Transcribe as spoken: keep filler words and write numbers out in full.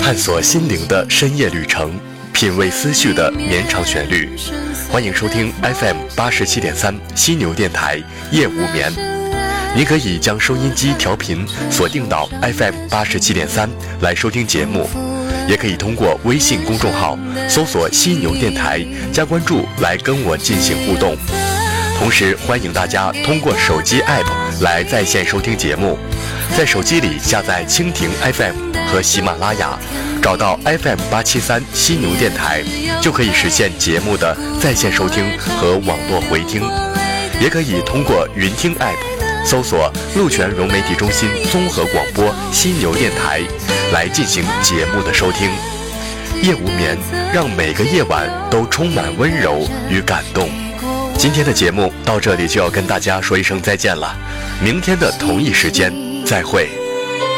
探索心灵的深夜旅程，品味思绪的绵长旋律。欢迎收听 F M 八十七点三犀牛电台夜无眠。您可以将收音机调频锁定到 F M 八十七点三来收听节目，也可以通过微信公众号搜索犀牛电台加关注来跟我进行互动。同时欢迎大家通过手机 App 来在线收听节目，在手机里下载蜻蜓 F M 和喜马拉雅，找到 F M 八七三犀牛电台，就可以实现节目的在线收听和网络回听。也可以通过云听 App 搜索鹿泉融媒体中心综合广播犀牛电台来进行节目的收听。夜无眠，让每个夜晚都充满温柔与感动。今天的节目到这里就要跟大家说一声再见了，明天的同一时间再会。